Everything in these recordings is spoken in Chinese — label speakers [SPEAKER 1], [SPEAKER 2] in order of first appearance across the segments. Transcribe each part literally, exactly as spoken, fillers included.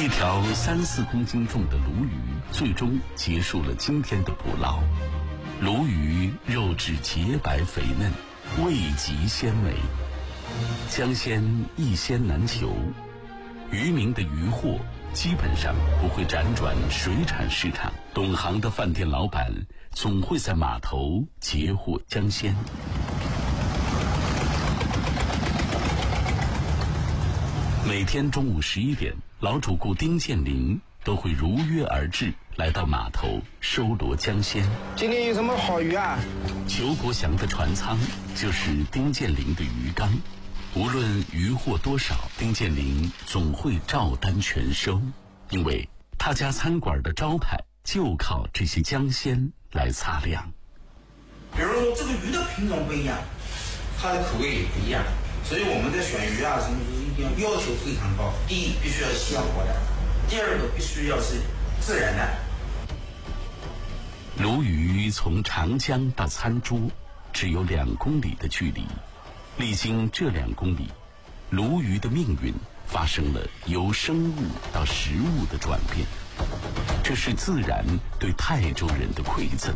[SPEAKER 1] 一条三四公斤重的鲈鱼最终结束了今天的捕捞。鲈鱼肉质洁白肥嫩，味极鲜美，江鲜一鲜难求。渔民的渔获基本上不会辗转水产市场，懂行的饭店老板总会在码头截获江鲜。每天中午十一点，老主顾丁建林都会如约而至，来到码头收罗江鲜。
[SPEAKER 2] 今天有什么好鱼啊？
[SPEAKER 1] 裘国祥的船舱就是丁建林的鱼缸，无论渔获多少，丁建林总会照单全收，因为他家餐馆的招牌就靠这些江鲜来擦亮。
[SPEAKER 3] 比如说这个鱼的品种不一样，它的口味也不一样，所以我们在选鱼啊什么一定要求非常高。第一，必须要鲜活的；第二个，必须要是自然的。
[SPEAKER 1] 鲈鱼从长江到餐桌只有两公里的距离，历经这两公里，鲈鱼的命运发生了由生物到食物的转变，这是自然对泰州人的馈赠。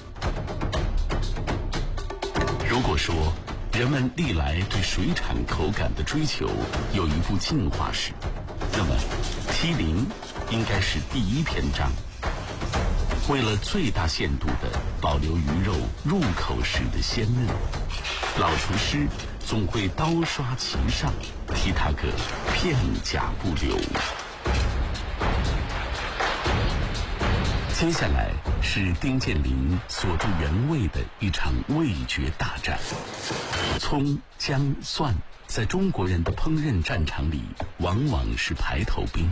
[SPEAKER 1] 如果说人们历来对水产口感的追求有一部进化史，那么梯鳞应该是第一篇章。为了最大限度地保留鱼肉入口时的鲜嫩，老厨师总会刀刷其上，替它个片甲不留。接下来是丁建林锁住原味的一场味觉大战。葱、姜、蒜在中国人的烹饪战场里往往是排头兵。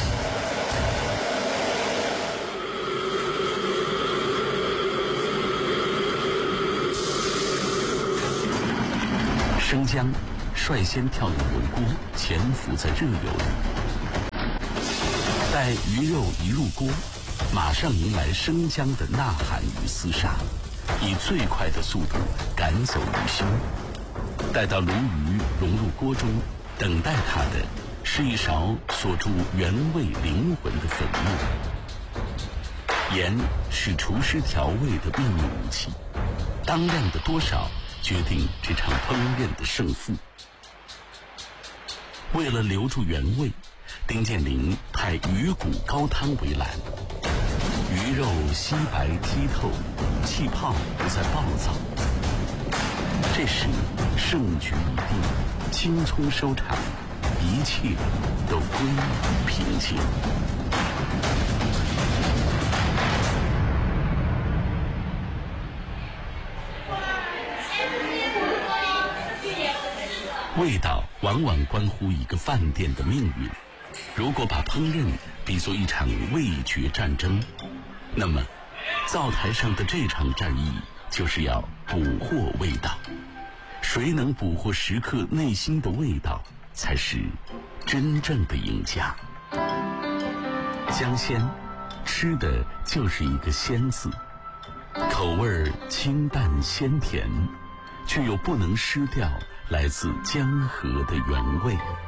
[SPEAKER 1] 生姜率先跳入油锅，潜伏在热油里。待鱼肉一入锅，马上迎来生姜的呐喊与厮杀，以最快的速度赶走鱼腥。待到鲈鱼融入锅中，等待它的是一勺锁住原味灵魂的粉末。盐是厨师调味的秘密武器，当量的多少决定这场烹饪的胜负。为了留住原味，丁建林派鱼骨高汤为蓝，鱼肉稀白剔透，气泡不再暴躁。这时胜局已定，青葱收场，一切都归于平静。味道往往关乎一个饭店的命运。如果把烹饪比作一场味觉战争，那么灶台上的这场战役就是要捕获味道。谁能捕获食客内心的味道，才是真正的赢家。江鲜吃的就是一个鲜字，口味清淡鲜甜，却又不能失掉来自江河的原味。